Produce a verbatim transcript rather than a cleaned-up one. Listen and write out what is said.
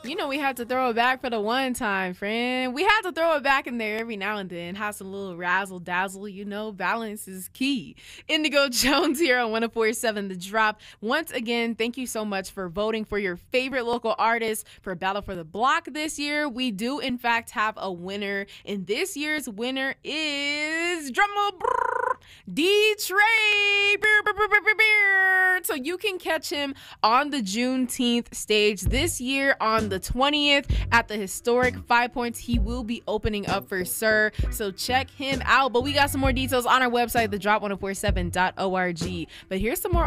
You know we have to throw it back for the one time, friend. We have to throw it back in there every now and then. Have some little razzle dazzle. You know, balance is key. Indigo Jones here on one oh four point seven The Drop. Once again, thank you so much for voting for your favorite local artist for Battle for the Block this year. We do, in fact, have a winner. And this year's winner is drumroll, D-Trey. So you can catch him on the Juneteenth stage this year on the twentieth at the historic Five Points. He will be opening up for Sir, so check him out. But we got some more details on our website, the drop ten forty-seven dot org. But here's some more